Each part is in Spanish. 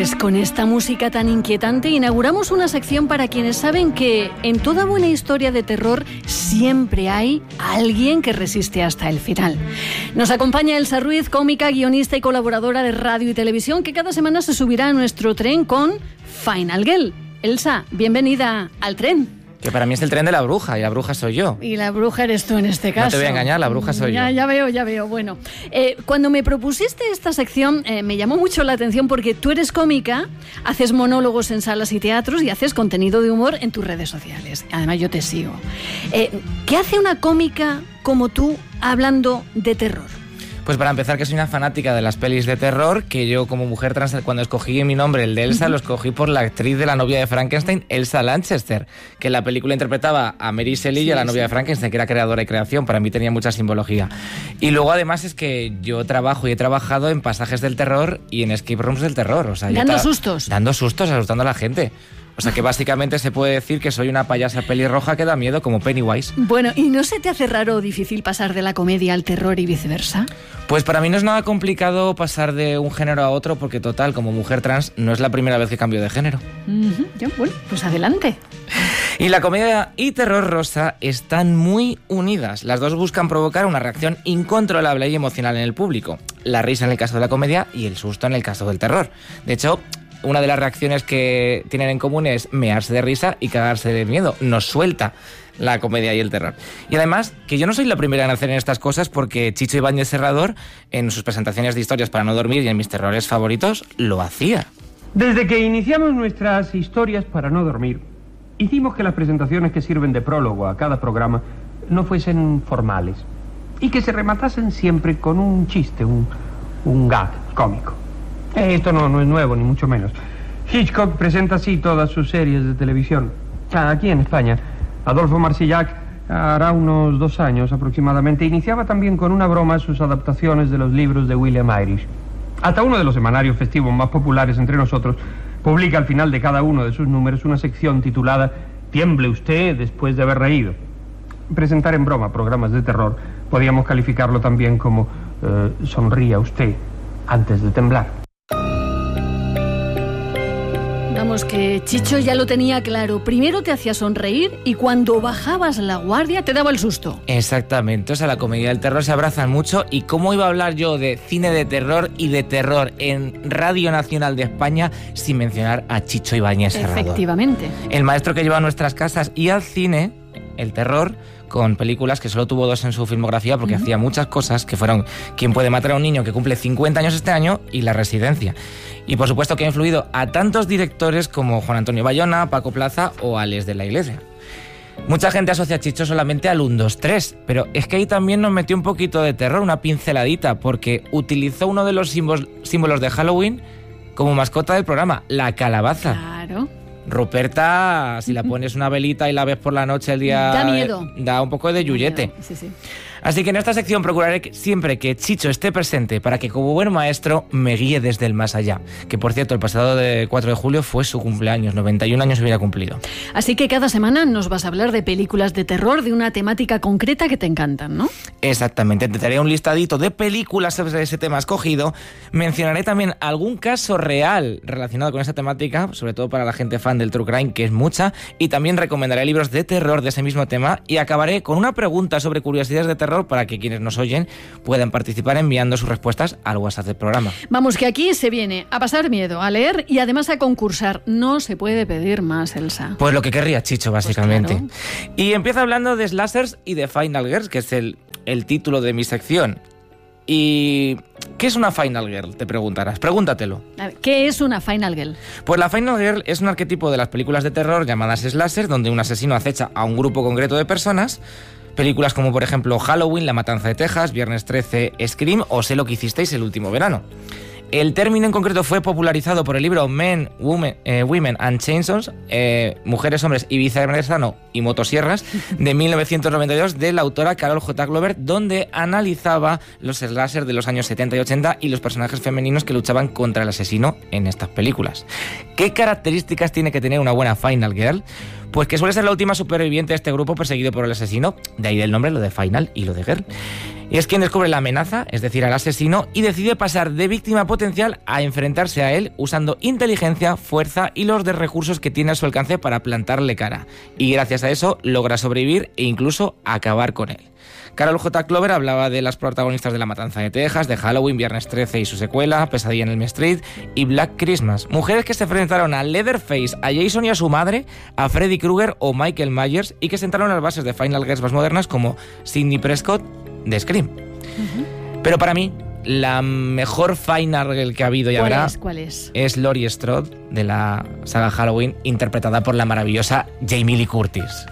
Pues con esta música tan inquietante inauguramos una sección para quienes saben que en toda buena historia de terror siempre hay alguien que resiste hasta el final. Nos acompaña Elsa Ruiz, cómica, guionista y colaboradora de radio y televisión, que cada semana se subirá a nuestro tren con Final Girl. Elsa, bienvenida al tren. Que para mí es el tren de la bruja, y la bruja soy yo. Y la bruja eres tú en este caso. No te voy a engañar, la bruja soy yo. Ya veo. Bueno, cuando me propusiste esta sección, me llamó mucho la atención porque tú eres cómica, haces monólogos en salas y teatros y haces contenido de humor en tus redes sociales. Además, yo te sigo. ¿Qué hace una cómica como tú hablando de terror? Pues para empezar, que soy una fanática de las pelis de terror, que yo como mujer trans, cuando escogí mi nombre, el de Elsa, lo escogí por la actriz de La novia de Frankenstein, Elsa Lanchester, que en la película interpretaba a Mary Shelley, la novia de Frankenstein, que era creadora y creación. Para mí tenía mucha simbología. Y luego además es que yo trabajo y he trabajado en pasajes del terror y en escape rooms del terror. O sea, dando sustos, asustando a la gente. O sea que básicamente se puede decir que soy una payasa pelirroja que da miedo, como Pennywise. Bueno, ¿y no se te hace raro o difícil pasar de la comedia al terror y viceversa? Pues para mí no es nada complicado pasar de un género a otro, porque total, como mujer trans, no es la primera vez que cambio de género. Bueno, pues adelante. Y la comedia y terror rosa están muy unidas. Las dos buscan provocar una reacción incontrolable y emocional en el público. La risa en el caso de la comedia y el susto en el caso del terror. De hecho, una de las reacciones que tienen en común es mearse de risa y cagarse de miedo. Nos suelta la comedia y el terror. Y además, que yo no soy la primera en hacer estas cosas, porque Chicho Ibáñez Serrador, en sus presentaciones de historias para no dormir y en mis terrores favoritos, lo hacía. Desde que iniciamos nuestras historias para no dormir, hicimos que las presentaciones que sirven de prólogo a cada programa no fuesen formales y que se rematasen siempre con un chiste, un gag cómico. Esto no es nuevo, ni mucho menos. Hitchcock presenta así todas sus series de televisión. Aquí en España, Adolfo Marsillac, hará unos 2 años aproximadamente, iniciaba también con una broma sus adaptaciones de los libros de William Irish. Hasta uno de los semanarios festivos más populares entre nosotros publica al final de cada uno de sus números una sección titulada «Tiemble usted después de haber reído». Presentar en broma programas de terror podíamos calificarlo también como «Sonría usted antes de temblar». Vamos, que Chicho ya lo tenía claro. Primero te hacía sonreír y cuando bajabas la guardia te daba el susto. Exactamente, o sea, la comedia y el terror se abrazan mucho. ¿Y cómo iba a hablar yo de cine de terror y de terror en Radio Nacional de España sin mencionar a Chicho Ibáñez Serrador? Efectivamente. El maestro que lleva a nuestras casas y al cine el terror, con películas que solo tuvo 2 en su filmografía porque hacía muchas cosas, que fueron Quién puede matar a un niño, que cumple 50 años este año, y La residencia. Y por supuesto que ha influido a tantos directores como Juan Antonio Bayona, Paco Plaza o Alex de la Iglesia. Mucha gente asocia a Chicho solamente al 1, 2, 3, pero es que ahí también nos metió un poquito de terror, una pinceladita, porque utilizó uno de los símbolos de Halloween como mascota del programa, la calabaza. Claro. Ruperta, si la pones una velita y la ves por la noche el día... Da miedo. Da un poco de yuyete. Sí. Así que en esta sección procuraré siempre que Chicho esté presente para que como buen maestro me guíe desde el más allá. Que por cierto, el pasado 4 de julio fue su cumpleaños, 91 años hubiera cumplido. Así que cada semana nos vas a hablar de películas de terror de una temática concreta que te encantan, ¿no? Exactamente, te daré un listadito de películas sobre ese tema escogido. Mencionaré también algún caso real relacionado con esa temática, sobre todo para la gente fan del True Crime, que es mucha. Y también recomendaré libros de terror de ese mismo tema. Y acabaré con una pregunta sobre curiosidades de terror para que quienes nos oyen puedan participar enviando sus respuestas al WhatsApp del programa. Vamos, que aquí se viene a pasar miedo, a leer y además a concursar. No se puede pedir más, Elsa. Pues lo que querría Chicho, básicamente. Pues claro. Y empiezo hablando de slashers y de Final Girls, que es el título de mi sección. ¿Y qué es una Final Girl? Te preguntarás. Pregúntatelo. A ver, ¿qué es una Final Girl? Pues la Final Girl es un arquetipo de las películas de terror llamadas slasher, donde un asesino acecha a un grupo concreto de personas. Películas como, por ejemplo, Halloween, La matanza de Texas, Viernes 13, Scream o Sé lo que hicisteis el último verano. El término en concreto fue popularizado por el libro Men, Women and Chainsaws, Mujeres, Hombres y Viceversa y Motosierras, de 1992, de la autora Carol J. Glover, donde analizaba los slasher de los años 70 y 80 y los personajes femeninos que luchaban contra el asesino en estas películas. ¿Qué características tiene que tener una buena Final Girl? Pues que suele ser la última superviviente de este grupo perseguido por el asesino, de ahí el nombre, lo de Final y lo de Girl. Y es quien descubre la amenaza, es decir, al asesino, y decide pasar de víctima potencial a enfrentarse a él usando inteligencia, fuerza y los recursos que tiene a su alcance para plantarle cara. Y gracias a eso logra sobrevivir e incluso acabar con él. Carol J. Clover hablaba de las protagonistas de La Matanza de Texas, de Halloween, Viernes 13 y su secuela, Pesadilla en Elm Street y Black Christmas. Mujeres que se enfrentaron a Leatherface, a Jason y a su madre, a Freddy Krueger o Michael Myers y que sentaron las bases de Final Girls más modernas como Sidney Prescott de Scream. Pero para mí, la mejor Final Girl que ha habido y habrá es Laurie Strode de la saga Halloween, interpretada por la maravillosa Jamie Lee Curtis.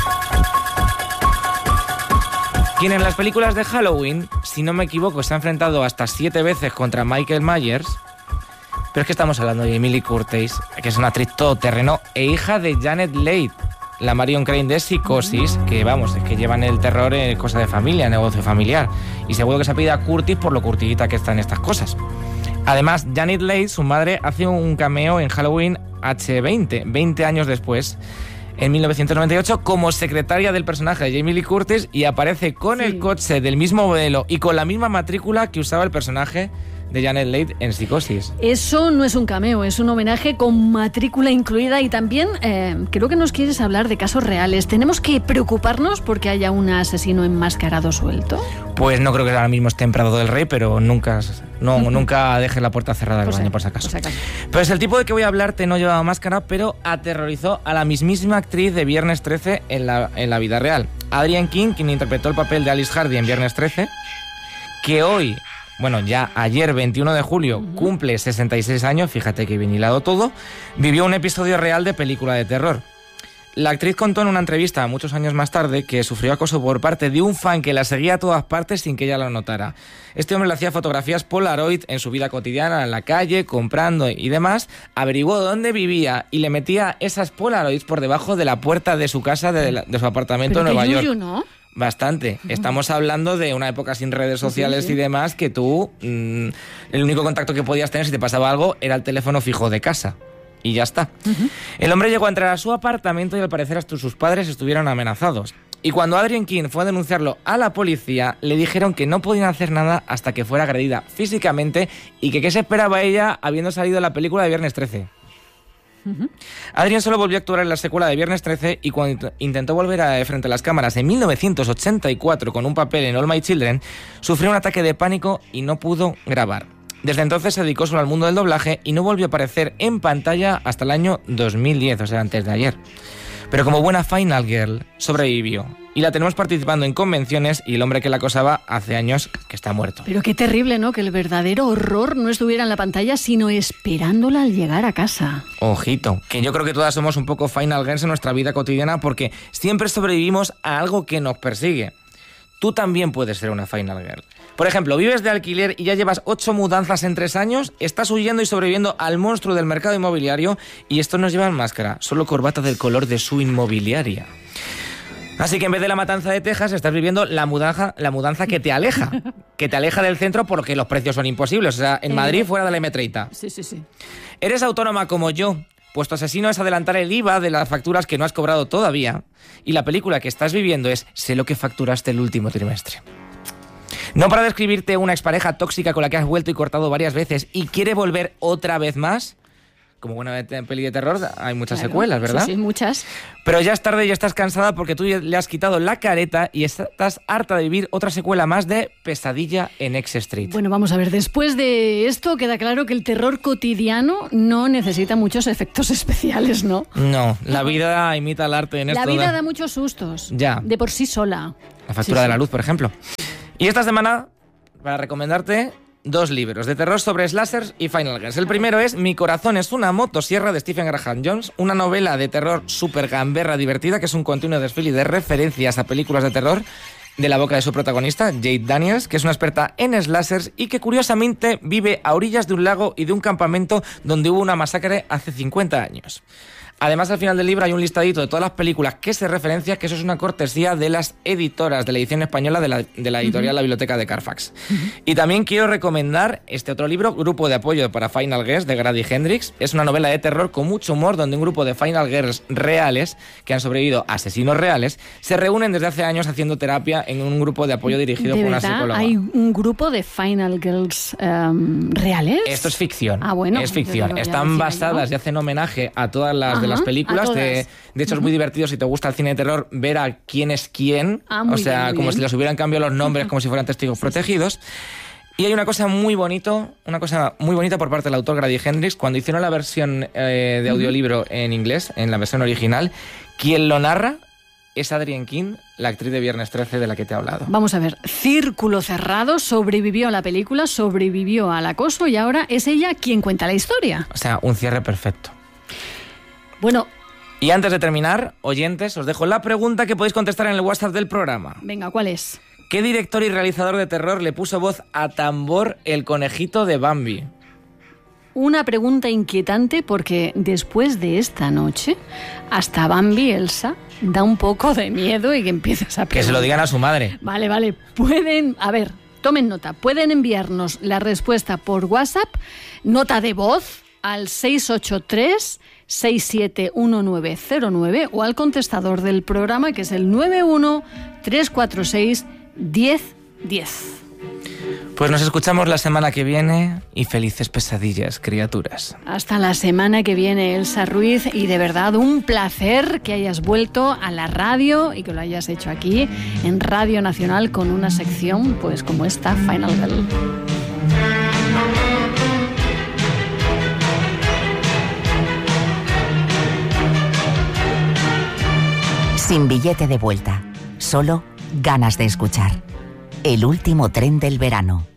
Quien en las películas de Halloween, si no me equivoco, se ha enfrentado hasta 7 veces contra Michael Myers. Pero es que estamos hablando de Jamie Lee Curtis, que es una actriz todoterreno e hija de Janet Leigh, la Marion Crane de Psicosis, que vamos, es que llevan el terror en cosa de familia, negocio familiar. Y seguro que se apellida Curtis por lo curtidita que está en estas cosas. Además, Janet Leigh, su madre, hace un cameo en Halloween H20, 20 años después, en 1998, como secretaria del personaje de Jamie Lee Curtis, y aparece con el coche del mismo modelo y con la misma matrícula que usaba el personaje de Janet Leigh en Psicosis. Eso no es un cameo, es un homenaje con matrícula incluida. Y también creo que nos quieres hablar de casos reales. ¿Tenemos que preocuparnos porque haya un asesino enmascarado suelto? Pues no creo que ahora mismo esté en Prado del Rey, pero nunca dejes la puerta cerrada del baño, por si acaso. Pues el tipo de que voy a hablarte no llevaba máscara, pero aterrorizó a la mismísima actriz de Viernes 13 en la vida real. Adrienne King, quien interpretó el papel de Alice Hardy en Viernes 13, que hoy... Bueno, ya ayer, 21 de julio, cumple 66 años, fíjate que bien hilado todo, vivió un episodio real de película de terror. La actriz contó en una entrevista muchos años más tarde que sufrió acoso por parte de un fan que la seguía a todas partes sin que ella lo notara. Este hombre le hacía fotografías Polaroid en su vida cotidiana, en la calle, comprando y demás, averiguó dónde vivía y le metía esas Polaroids por debajo de la puerta de su casa, de su apartamento en Nueva York. ¿No? Bastante. Estamos hablando de una época sin redes sociales y demás, que tú, el único contacto que podías tener si te pasaba algo era el teléfono fijo de casa. Y ya está. El hombre llegó a entrar a su apartamento y al parecer hasta sus padres estuvieron amenazados. Y cuando Adrienne King fue a denunciarlo a la policía, le dijeron que no podían hacer nada hasta que fuera agredida físicamente y que qué se esperaba ella habiendo salido de la película de Viernes 13. Adrienne solo volvió a actuar en la secuela de Viernes 13 y cuando intentó volver frente a las cámaras en 1984 con un papel en All My Children, sufrió un ataque de pánico y no pudo grabar. Desde entonces se dedicó solo al mundo del doblaje y no volvió a aparecer en pantalla hasta el año 2010, o sea, antes de ayer. Pero como buena Final Girl, sobrevivió. Y la tenemos participando en convenciones y el hombre que la acosaba hace años que está muerto. Pero qué terrible, ¿no? Que el verdadero horror no estuviera en la pantalla, sino esperándola al llegar a casa. Ojito, que yo creo que todas somos un poco Final Girls en nuestra vida cotidiana porque siempre sobrevivimos a algo que nos persigue. Tú también puedes ser una Final Girl. Por ejemplo, vives de alquiler y ya llevas 8 mudanzas en 3 años, estás huyendo y sobreviviendo al monstruo del mercado inmobiliario y estos no llevan máscara, solo corbata del color de su inmobiliaria. Así que en vez de La Matanza de Texas estás viviendo la mudanza que te aleja del centro porque los precios son imposibles. O sea, en Madrid fuera de la M30. Sí. ¿Eres autónoma como yo? Pues tu asesino es adelantar el IVA de las facturas que no has cobrado todavía. Y la película que estás viviendo es Sé lo que facturaste el último trimestre. No para describirte una expareja tóxica con la que has vuelto y cortado varias veces y quiere volver otra vez más. Como buena peli de terror, hay muchas secuelas, ¿verdad? Sí, muchas. Pero ya es tarde y ya estás cansada porque tú le has quitado la careta y estás harta de vivir otra secuela más de Pesadilla en X Street. Bueno, vamos a ver, después de esto queda claro que el terror cotidiano no necesita muchos efectos especiales, ¿no? No, la vida imita el arte en esto. La vida da muchos sustos. Ya. De por sí sola. La factura de la luz, por ejemplo. Y esta semana, para recomendarte 2 libros de terror sobre slashers y Final Girls. El primero es Mi corazón es una motosierra de Stephen Graham Jones, una novela de terror súper gamberra divertida que es un continuo desfile de referencias a películas de terror de la boca de su protagonista, Jade Daniels, que es una experta en slashers y que curiosamente vive a orillas de un lago y de un campamento donde hubo una masacre hace 50 años. Además, al final del libro hay un listadito de todas las películas que se referencia, que eso es una cortesía de las editoras de la edición española de la editorial La Biblioteca de Carfax. Y también quiero recomendar este otro libro, Grupo de Apoyo para Final Girls, de Grady Hendrix. Es una novela de terror con mucho humor, donde un grupo de Final Girls reales, que han sobrevivido a asesinos reales, se reúnen desde hace años haciendo terapia en un grupo de apoyo dirigido por una psicóloga. ¿Hay un grupo de Final Girls reales? Esto es ficción. Ah, bueno. Es ficción. Están basadas y hacen homenaje a todas las de las películas. De hecho, es muy divertido, si te gusta el cine de terror, ver a quién es quién. O sea, como si les hubieran cambiado los nombres, como si fueran testigos protegidos. Y hay una cosa muy bonita por parte del autor Grady Hendrix. Cuando hicieron la versión de audiolibro en inglés, en la versión original, quien lo narra es Adrienne King, la actriz de Viernes 13 de la que te he hablado. Vamos a ver, círculo cerrado, sobrevivió a la película, sobrevivió al acoso y ahora es ella quien cuenta la historia. O sea, un cierre perfecto. Bueno. Y antes de terminar, oyentes, os dejo la pregunta que podéis contestar en el WhatsApp del programa. Venga, ¿cuál es? ¿Qué director y realizador de terror le puso voz a Tambor, el conejito de Bambi? Una pregunta inquietante porque después de esta noche, hasta Bambi, Elsa, da un poco de miedo y que empiezas a preguntar. Que se lo digan a su madre. Vale. Tomen nota. Pueden enviarnos la respuesta por WhatsApp, nota de voz, al 683-671909 o al contestador del programa, que es el 91-346-1010. Pues nos escuchamos la semana que viene y felices pesadillas, criaturas. Hasta la semana que viene, Elsa Ruiz, y de verdad un placer que hayas vuelto a la radio y que lo hayas hecho aquí en Radio Nacional con una sección pues como esta, Final Girl. Sin billete de vuelta, solo ganas de escuchar. El último tren del verano.